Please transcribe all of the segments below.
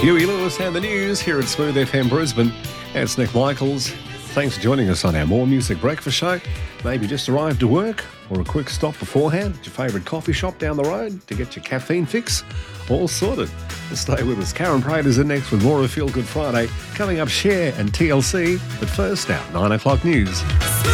Huey Lewis and the news here at Smooth FM Brisbane. It's Nick Michaels. Thanks for joining us on our More Music Breakfast show. Maybe just arrived to work or a quick stop beforehand at your favourite coffee shop down the road to get your caffeine fix. All sorted. Stay with us. Karen Prater's in next with more of Feel Good Friday. Coming up, Cher and TLC. But first now, 9 o'clock news.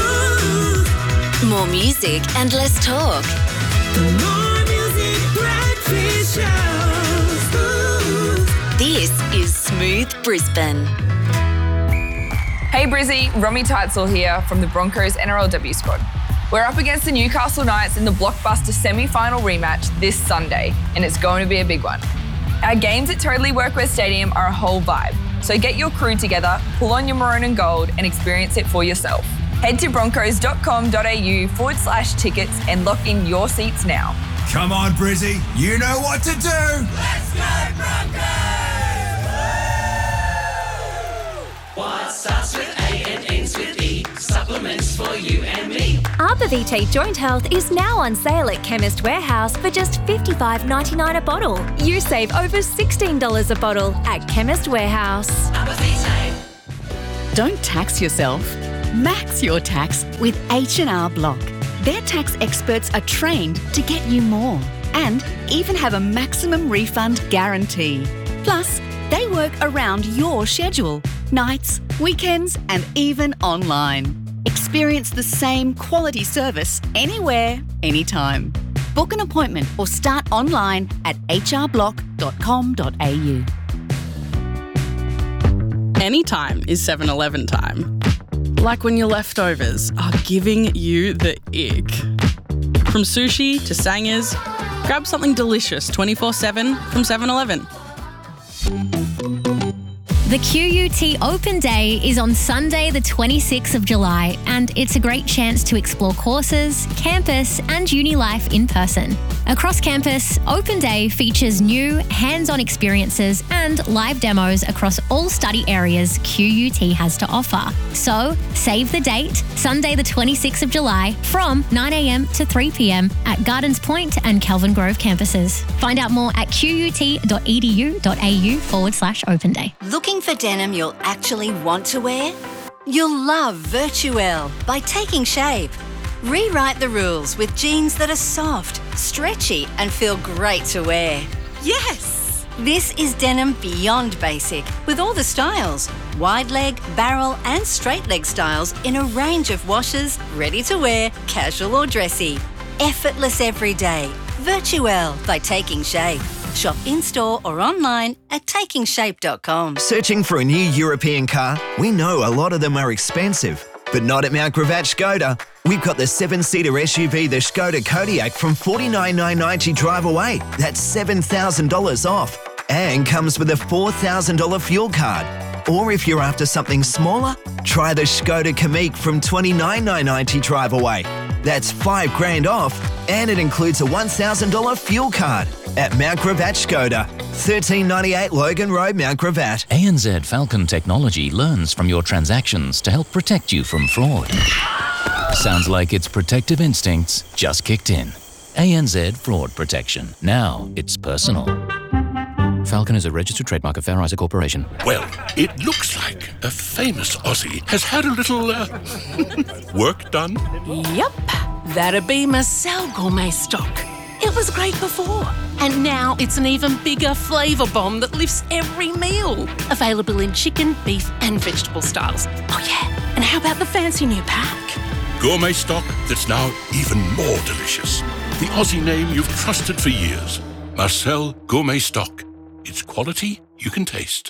More music and less talk. More Music Breakfast Show. This is Smooth Brisbane. Hey Brizzy, Romy Teitzel here from the Broncos NRLW squad. We're up against the Newcastle Knights in the blockbuster semi-final rematch this Sunday, and it's going to be a big one. Our games at Totally Workwear Stadium are a whole vibe, so get your crew together, pull on your maroon and gold and experience it for yourself. Head to broncos.com.au/tickets and lock in your seats now. Come on, Brizzy, you know what to do. Let's go Broncos! What starts with A and ends with E? Supplements for you and me. Arbor Vitae Joint Health is now on sale at Chemist Warehouse for just $55.99 a bottle. You save over $16 a bottle at Chemist Warehouse. Arbor Vitae. Don't tax yourself. Max your tax with H&R Block. Their tax experts are trained to get you more and even have a maximum refund guarantee. Plus, they work around your schedule, nights, weekends, and even online. Experience the same quality service anywhere, anytime. Book an appointment or start online at hrblock.com.au. Anytime is 7-Eleven time. Like when your leftovers are giving you the ick. From sushi to sangers, grab something delicious 24/7 from 7-Eleven. The QUT Open Day is on Sunday the 26th of July, and it's a great chance to explore courses, campus and uni life in person. Across campus, Open Day features new hands-on experiences and live demos across all study areas QUT has to offer. So, save the date, Sunday the 26th of July from 9 a.m. to 3 p.m. at Gardens Point and Kelvin Grove campuses. Find out more at qut.edu.au/Open Day. Looking for denim you'll actually want to wear? You'll love Virtuelle by Taking Shape. Rewrite the rules with jeans that are soft, stretchy and feel great to wear. Yes! This is denim beyond basic with all the styles. Wide leg, barrel and straight leg styles in a range of washes, ready to wear, casual or dressy. Effortless every day. Virtuelle by Taking Shape. Shop in-store or online at takingshape.com. Searching for a new European car? We know a lot of them are expensive, but not at Mount Gravatt Skoda. We've got the 7-seater SUV, the Skoda Kodiaq, from $49,990 drive away. That's $7,000 off. And comes with a $4,000 fuel card. Or if you're after something smaller, try the Skoda Kamiq from $29,990 drive away. That's $5,000 off, and it includes a $1,000 fuel card at Mount Gravatt Skoda, 1398 Logan Road, Mount Gravatt. ANZ Falcon Technology learns from your transactions to help protect you from fraud. Sounds like its protective instincts just kicked in. ANZ Fraud Protection. Now it's personal. Falcon is a registered trademark of Fair Isaac Corporation. Well, it looks like a famous Aussie has had a little work done. Yep, that'd be Marcel Gourmet Stock. It was great before, and now it's an even bigger flavour bomb that lifts every meal. Available in chicken, beef and vegetable styles. Oh yeah, and how about the fancy new pack? Gourmet stock that's now even more delicious. The Aussie name you've trusted for years. Marcel Gourmet Stock. It's quality you can taste.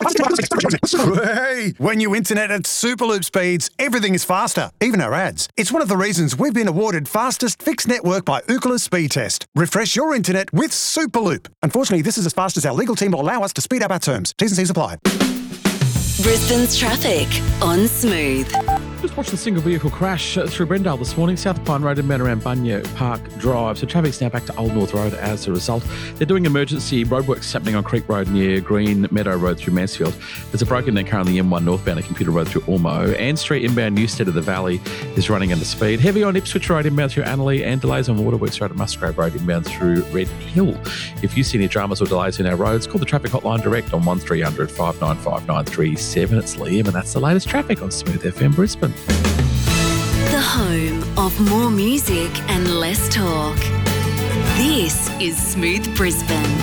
Hey, when you internet at Superloop speeds, everything is faster, even our ads. It's one of the reasons we've been awarded fastest fixed network by Ookla Speed Test. Refresh your internet with Superloop. Unfortunately, this is as fast as our legal team will allow us to speed up our terms. T's and C's apply. Brisbane's traffic on Smooth. Just watched the single vehicle crash through Brendale this morning, South Pine Road and around Bunya Park Drive. So traffic's now back to Old North Road as a result. They're doing emergency roadworks happening on Creek Road near Green Meadow Road through Mansfield. There's a broken link currently M1 northbound at Computer Road through Ormeau. Ann Street inbound Newstead of the Valley is running under speed. Heavy on Ipswich Road inbound through Annerley and delays on Waterworks Road at Musgrave Road inbound through Red Hill. If you see any dramas or delays in our roads, call the traffic hotline direct on 1300 595 937. It's Liam, and that's the latest traffic on Smooth FM Brisbane. The home of more music and less talk. This is Smooth Brisbane.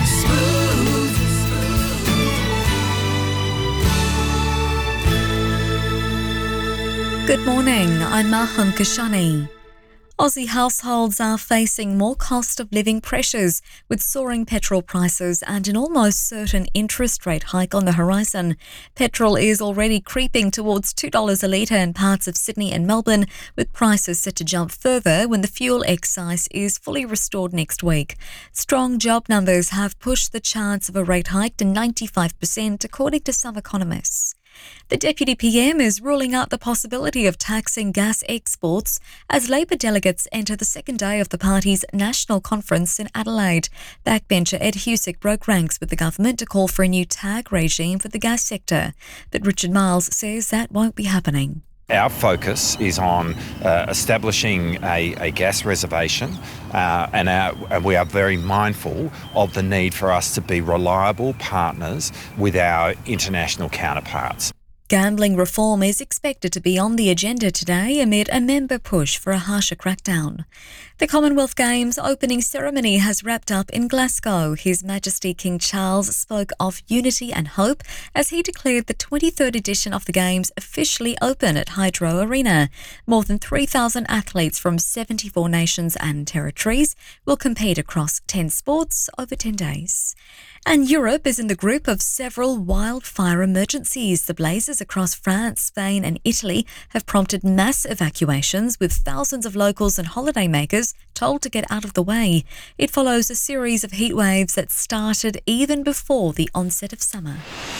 Good morning, I'm Maham Kashani. Aussie households are facing more cost of living pressures with soaring petrol prices and an almost certain interest rate hike on the horizon. Petrol is already creeping towards $2 a litre in parts of Sydney and Melbourne, with prices set to jump further when the fuel excise is fully restored next week. Strong job numbers have pushed the chance of a rate hike to 95%, according to some economists. The Deputy PM is ruling out the possibility of taxing gas exports as Labor delegates enter the second day of the party's national conference in Adelaide. Backbencher Ed Husick broke ranks with the government to call for a new tag regime for the gas sector. But Richard Miles says that won't be happening. Our focus is on establishing a gas reservation and we are very mindful of the need for us to be reliable partners with our international counterparts. Gambling reform is expected to be on the agenda today amid a member push for a harsher crackdown. The Commonwealth Games opening ceremony has wrapped up in Glasgow. His Majesty King Charles spoke of unity and hope as he declared the 23rd edition of the Games officially open at Hydro Arena. More than 3,000 athletes from 74 nations and territories will compete across 10 sports over 10 days. And Europe is in the grip of several wildfire emergencies. The blazes across France, Spain and Italy have prompted mass evacuations, with thousands of locals and holidaymakers told to get out of the way. It follows a series of heat waves that started even before the onset of summer.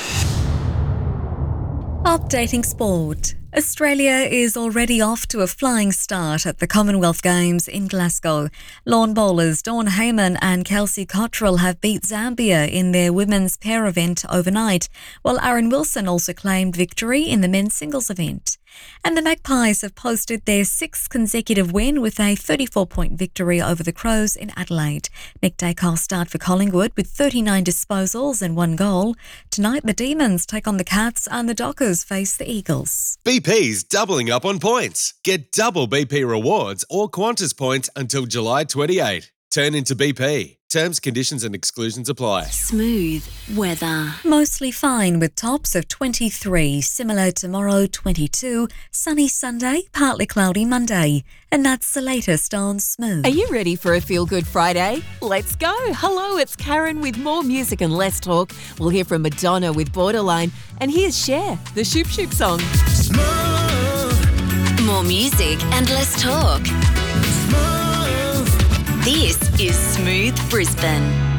Updating sport. Australia is already off to a flying start at the Commonwealth Games in Glasgow. Lawn bowlers Dawn Heyman and Kelsey Cottrell have beat Zambia in their women's pair event overnight, while Aaron Wilson also claimed victory in the men's singles event. And the Magpies have posted their 6th consecutive win with a 34-point victory over the Crows in Adelaide. Nick Dacos starred for Collingwood with 39 disposals and 1 goal. Tonight the Demons take on the Cats and the Dockers face the Eagles. BP's doubling up on points. Get double BP rewards or Qantas points until July 28. Turn into BP. Terms, conditions and exclusions apply. Smooth weather. Mostly fine with tops of 23, similar tomorrow 22, sunny Sunday, partly cloudy Monday. And that's the latest on Smooth. Are you ready for a feel-good Friday? Let's go. Hello, it's Karen with more music and less talk. We'll hear from Madonna with Borderline. And here's Cher, the Shoop Shoop song. More music and less talk. This is Smooth Brisbane.